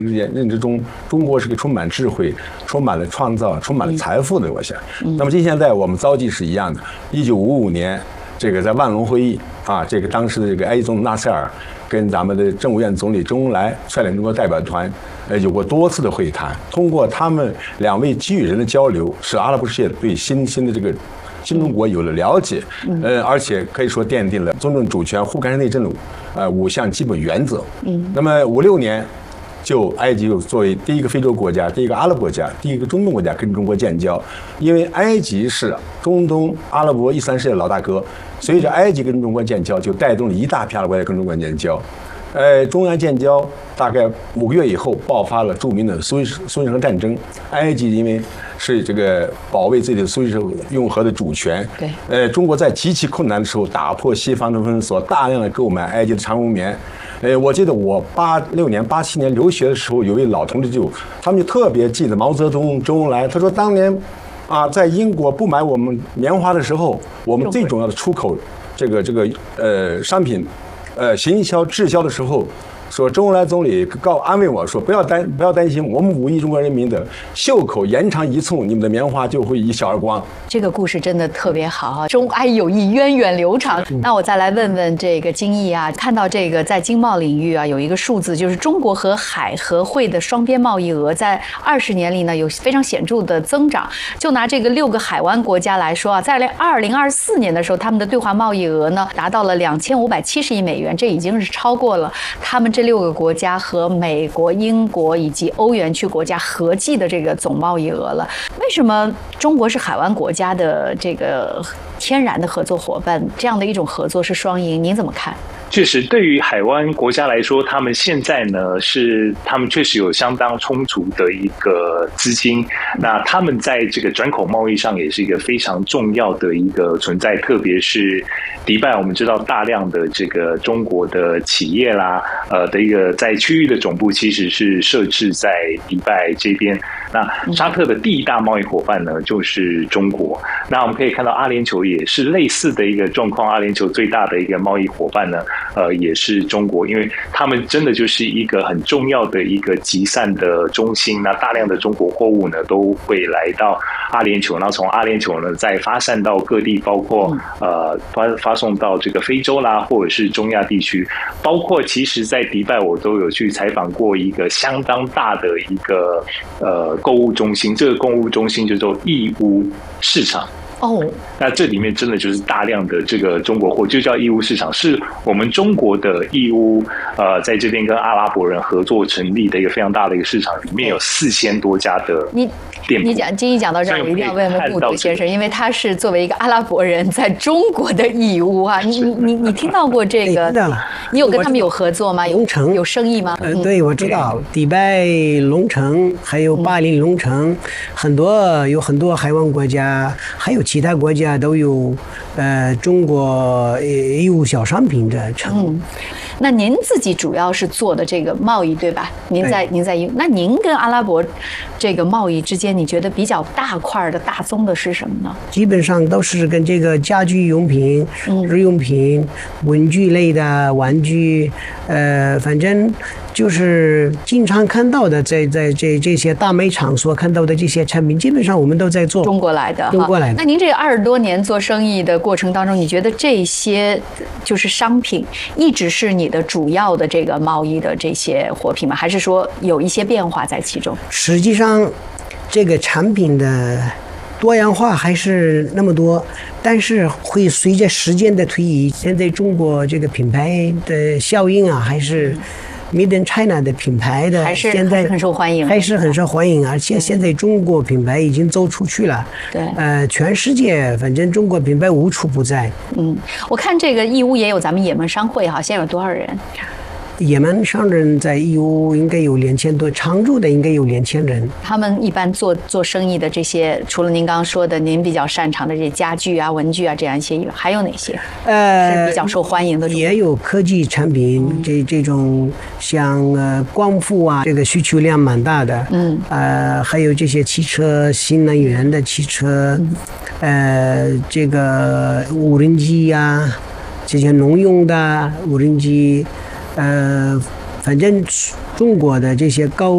认知中，中国是个充满智慧、充满了创造、充满了财富的国家。那么现在我们遭际是一样的。1955年，这个在万隆会议啊，这个当时的这个埃及总统纳赛尔跟咱们的政务院总理周恩来率领中国代表团，有过多次的会谈。通过他们两位巨人的交流，使阿拉伯世界对新的这个新中国有了了解，而且可以说奠定了尊重主权、互干涉内政的5项基本原则。那么56年，就埃及作为第一个非洲国家、第一个阿拉伯国家、第一个中东国家跟中国建交，因为埃及是中东阿拉伯伊斯兰世界的老大哥，随着埃及跟中国建交，就带动了一大批阿拉伯国家跟中国建交。中埃建交大概5个月以后，爆发了著名的苏伊士河战争。埃及因为是这个保卫自己的苏伊士运河的主权，对，中国在极其困难的时候，打破西方的封锁，大量的购买埃及的长绒棉。我记得我86年、87年留学的时候，有位老同志他们就特别记得毛泽东、周恩来。他说当年在英国不买我们棉花的时候，我们最重要的出口商品。行销滞销的时候，说周恩来总理安慰我说不要担心，我们5亿中国人民的袖口延长1寸，你们的棉花就会一扫而光。 这个故事真的特别好哈，中埃友谊源远流长。那我再来问问这个金毅啊，看到这个在经贸领域啊有一个数字，就是中国和海合会的双边贸易额在20年里呢有非常显著的增长。就拿这个6个海湾国家来说啊，在2024年的时候，他们的对华贸易额呢达到了2570亿美元，这已经是超过了他们这6个国家和美国、英国以及欧元区国家合计的这个总贸易额了。为什么中国是海湾国家的这个天然的合作伙伴，这样的一种合作是双赢？您怎么看？ 确实，对于海湾国家来说，他们现在呢他们确实有相当充足的一个资金，那他们在这个转口贸易上也是一个非常重要的一个存在，特别是迪拜，我们知道大量的这个中国的企业啦，的一个在区域的总部其实是设置在迪拜这边。那沙特的第一大贸易伙伴呢就是中国。那我们可以看到阿联酋也是类似的一个状况，阿联酋最大的一个贸易伙伴呢也是中国，因为他们真的就是一个很重要的一个集散的中心。那大量的中国货物呢都会来到阿联酋，然后从阿联酋呢再发散到各地，包括发送到这个非洲啦，或者是中亚地区，包括其实在迪拜我都有去采访过一个相当大的一个购物中心，这个购物中心叫做义乌市场。那这里面真的就是大量的这个中国货，就叫义乌市场，是我们中国的义乌在这边跟阿拉伯人合作成立的一个非常大的一个市场，里面有4000多家的店铺。 金毅讲到这儿，我一定要问问布杜先生，因为他是作为一个阿拉伯人在中国的义乌啊，你听到过这个？你有跟他们有合作吗？有生意吗？ 对，我知道迪拜龙城，还有巴林龙城，有很多海湾国家，还有其他国家都有中国义乌小商品的城。 那您自己主要是做的这个贸易，对吧？您在那您跟阿拉伯这个贸易之间，你觉得比较大块的大宗的是什么呢？ 基本上都是跟这个家居用品、日用品、文具类的玩具，反正就是经常看到的，在这些大卖场所看到的这些产品，基本上我们都在做中国来的。那您这20多年做生意的过程当中，你觉得这些就是商品一直是你的主要的这个贸易的这些货品吗？还是说有一些变化在其中？ 实际上，这个产品的多样化还是那么多，但是会随着时间的推移，现在中国这个品牌的效应啊，还是Made in China 的品牌的现在很受欢迎， 还是很受欢迎，而且现在中国品牌已经走出去了。 对， 全世界反正中国品牌无处不在。 我看这个义乌也有咱们也门商会哈，现在有多少人？ 也门商人在义乌应该有2000多，常住的应该有2000人。 他们一般做生意的这些，除了您刚刚说的您比较擅长的这些家具啊、文具啊这样一些，还有哪些？是比较受欢迎的。 也有科技产品，这种像光伏啊，这个需求量蛮大的。还有这些汽车，新能源的汽车，这个无人机呀，这些农用的无人机。反正中国的这些高